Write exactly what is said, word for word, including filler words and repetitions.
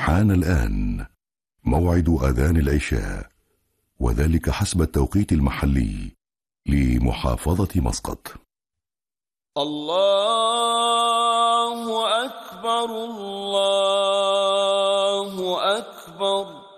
حان الآن موعد أذان العشاء، وذلك حسب التوقيت المحلي لمحافظة مسقط. الله أكبر الله